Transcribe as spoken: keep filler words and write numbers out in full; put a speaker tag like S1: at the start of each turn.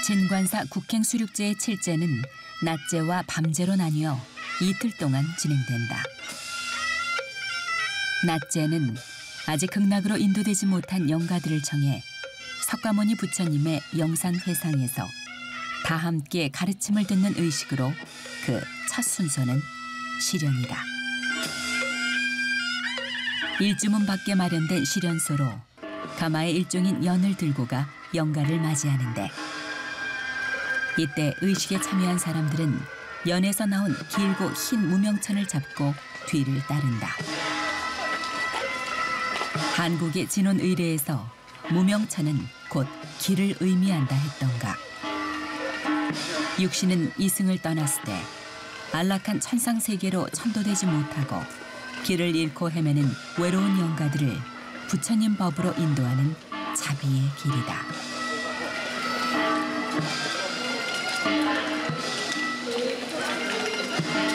S1: 진관사 국행수륙제의 칠제는 낮제와 밤제로 나뉘어 이틀 동안 진행된다. 낮제는 아직 극락으로 인도되지 못한 영가들을 청해 석가모니 부처님의 영산회상에서 다 함께 가르침을 듣는 의식으로 그 첫 순서는 시련이다. 일주문 밖에 마련된 시련소로 가마의 일종인 연을 들고 가 영가를 맞이하는데, 이때 의식에 참여한 사람들은 연에서 나온 길고 흰 무명천을 잡고 뒤를 따른다. 한국의 진원 의례에서 무명천은 곧 길을 의미한다 했던가. 육신은 이승을 떠났을 때 안락한 천상세계로 천도되지 못하고 길을 잃고 헤매는 외로운 영가들을 부처님 법으로 인도하는 자비의 길이다.